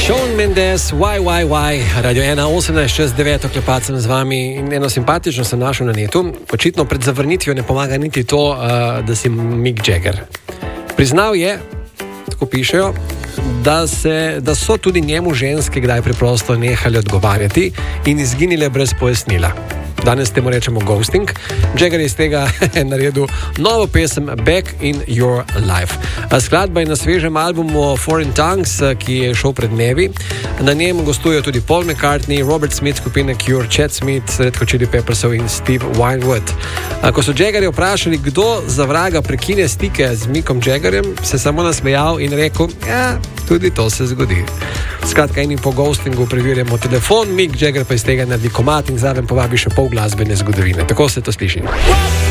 Shawn Mendes, Why, Radio 1:18:09, klepat sem z vami in eno simpatično sem našel na netu. Očitno pred zavrnitvijo ne pomaga niti to, da si Mick Jagger. Priznal je, tako pišejo, da so tudi njemu ženske kdaj preprosto nehali odgovarjati in izginile brez pojasnila. Danes temu rečemo ghosting. Jagger je iz tega naredil novo pesem Back in Your Life. Skladba je na svežem albumu Foreign Tongues, ki je šel pred dnevi. Na njem gostujejo tudi Paul McCartney, Robert Smith skupine Cure, Chad Smith, Red Hot Chili Peppersov in Steve Winwood. Ko so Jaggerja vprašali, kdo za vraga prekine stike z Mickom Jaggerjem, se samo nasmejal in rekel, ja, tudi to se zgodi. Skratka, enim po ghostingu preverjamo telefon, Mick Jagger pa iz tega naredi komad in zraven povabi še pol glasbene zgodovine. Tako se to sliši.